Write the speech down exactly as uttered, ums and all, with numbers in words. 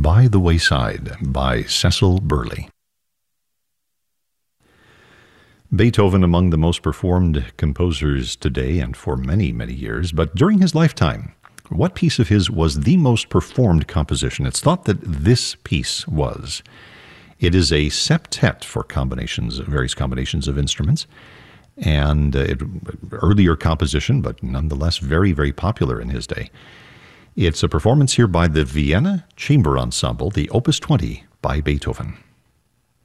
By the Wayside by Cecil Burley. Beethoven among the most performed composers today and for many, many years, but during his lifetime, what piece of his was the most performed composition? It's thought that this piece was. It is a septet for combinations, various combinations of instruments, and uh, it, earlier composition, but nonetheless very, very popular in his day. It's a performance here by the Vienna Chamber Ensemble, the Opus twenty by Beethoven.